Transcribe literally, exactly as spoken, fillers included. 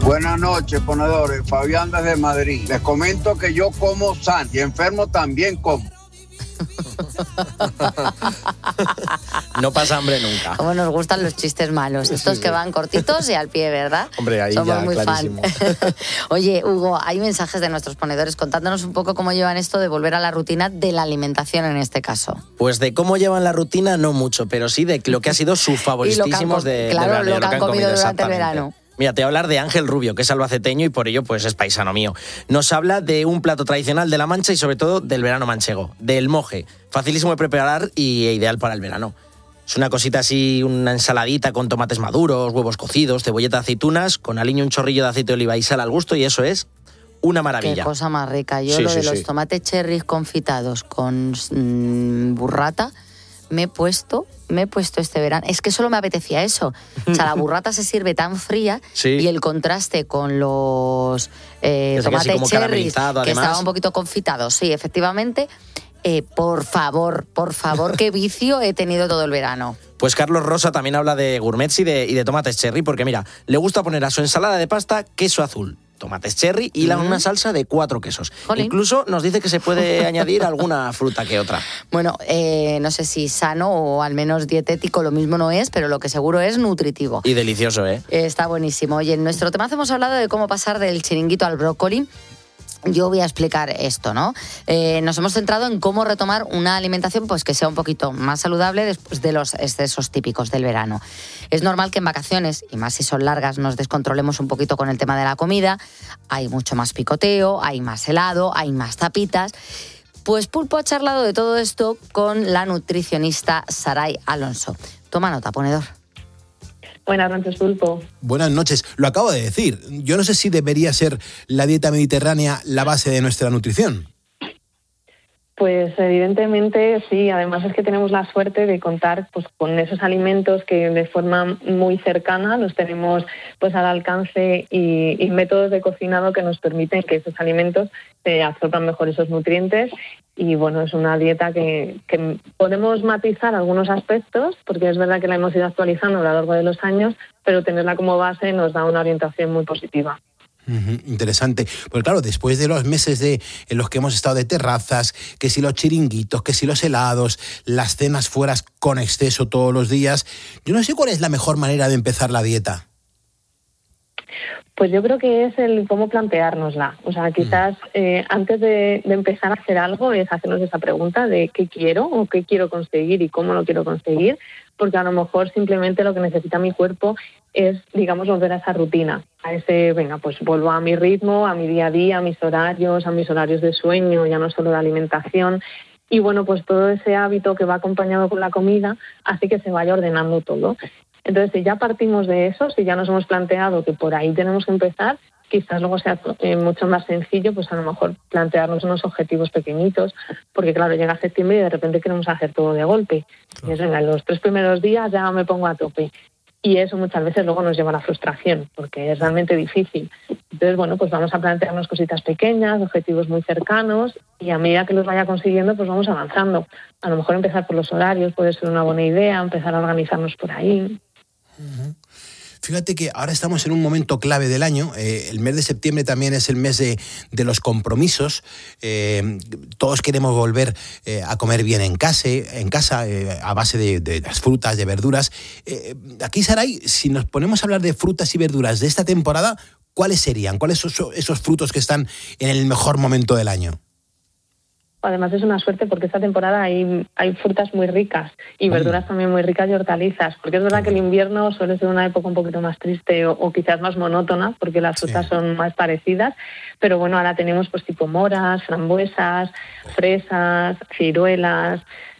Buenas noches, ponedores. Fabián desde Madrid. Les comento que yo como sano y enfermo también como. No pasa hambre nunca. Como nos gustan los chistes malos, estos sí, sí. que van cortitos y al pie, ¿verdad? Hombre, ahí somos ya, muy clarísimo. fan. Oye, Hugo, hay mensajes de nuestros ponedores contándonos un poco cómo llevan esto de volver a la rutina de la alimentación en este caso. Pues de cómo llevan la rutina no mucho, pero sí de lo que ha sido sus favoritísimos de, claro, de verano. Lo que han, han comido, comido durante el verano. Mira, te voy a hablar de Ángel Rubio, que es albaceteño y por ello pues es paisano mío. Nos habla de un plato tradicional de La Mancha y sobre todo del verano manchego, del moje. Facilísimo de preparar y ideal para el verano. Es una cosita así, una ensaladita con tomates maduros, huevos cocidos, cebolleta, aceitunas, con aliño, un chorrillo de aceite de oliva y sal al gusto y eso es una maravilla. Qué cosa más rica. Yo sí, lo sí, de sí. los tomates cherries confitados con mmm, burrata... me he puesto, me he puesto este verano. Es que solo me apetecía eso. O sea, la burrata se sirve tan fría sí. y el contraste con los eh, tomates cherries, que estaba un poquito confitados, sí, efectivamente. Eh, por favor, por favor, qué vicio he tenido todo el verano. Pues Carlos Rosa también habla de gourmets y de, y de tomates cherry, porque mira, le gusta poner a su ensalada de pasta queso azul, tomates cherry y uh-huh. una salsa de cuatro quesos. Jolín. Incluso nos dice que se puede añadir alguna fruta que otra. Bueno, eh, no sé si sano o al menos dietético, lo mismo no es, pero lo que seguro es nutritivo. Y delicioso, ¿eh? eh está buenísimo. Oye, en nuestro tema hemos hablado de cómo pasar del chiringuito al brócoli. Yo voy a explicar esto, ¿no? Eh, nos hemos centrado en cómo retomar una alimentación pues que sea un poquito más saludable después de los excesos típicos del verano. Es normal que en vacaciones, y más si son largas, nos descontrolemos un poquito con el tema de la comida. Hay mucho más picoteo, hay más helado, hay más tapitas. Pues Pulpo ha charlado de todo esto con la nutricionista Saray Alonso. Toma nota, ponedor. Buenas noches, Pulpo. Buenas noches. Lo acabo de decir. Yo no sé si debería ser la dieta mediterránea la base de nuestra nutrición. Pues evidentemente sí. Además es que tenemos la suerte de contar pues, con esos alimentos que de forma muy cercana los tenemos pues, al alcance y, y métodos de cocinado que nos permiten que esos alimentos se absorban mejor esos nutrientes. Y bueno, es una dieta que, que podemos matizar algunos aspectos, porque es verdad que la hemos ido actualizando a lo largo de los años, pero tenerla como base nos da una orientación muy positiva. Uh-huh, interesante. Pues claro, después de los meses de, en los que hemos estado de terrazas, que si los chiringuitos, que si los helados, las cenas fueras con exceso todos los días, yo no sé cuál es la mejor manera de empezar la dieta. Pues yo creo que es el cómo planteárnosla. O sea, quizás eh, antes de, de empezar a hacer algo es hacernos esa pregunta de qué quiero o qué quiero conseguir y cómo lo quiero conseguir, porque a lo mejor simplemente lo que necesita mi cuerpo es, digamos, volver a esa rutina, a ese, venga, pues vuelvo a mi ritmo, a mi día a día, a mis horarios, a mis horarios de sueño, ya no solo de alimentación. Y bueno, pues todo ese hábito que va acompañado con la comida hace que se vaya ordenando todo. Entonces, si ya partimos de eso, si ya nos hemos planteado que por ahí tenemos que empezar, quizás luego sea eh, mucho más sencillo, pues a lo mejor plantearnos unos objetivos pequeñitos, porque claro, llega septiembre y de repente queremos hacer todo de golpe. Claro. Y es, venga, los tres primeros días ya me pongo a tope. Y eso muchas veces luego nos lleva a la frustración, porque es realmente difícil. Entonces, bueno, pues vamos a plantearnos cositas pequeñas, objetivos muy cercanos, y a medida que los vaya consiguiendo, pues vamos avanzando. A lo mejor empezar por los horarios puede ser una buena idea, empezar a organizarnos por ahí. Uh-huh. Fíjate que ahora estamos en un momento clave del año. Eh, el mes de septiembre también es el mes de, de los compromisos. Eh, todos queremos volver eh, a comer bien en casa, en casa eh, a base de, de las frutas, de verduras. Eh, aquí, Saray, si nos ponemos a hablar de frutas y verduras de esta temporada, ¿cuáles serían? ¿Cuáles son esos frutos que están en el mejor momento del año? Además es una suerte porque esta temporada hay, hay frutas muy ricas y verduras mm. también muy ricas y hortalizas, porque es verdad que el invierno suele ser una época un poquito más triste o, o quizás más monótona porque las frutas sí. son más parecidas, pero bueno, ahora tenemos pues tipo moras, frambuesas, fresas, ciruelas,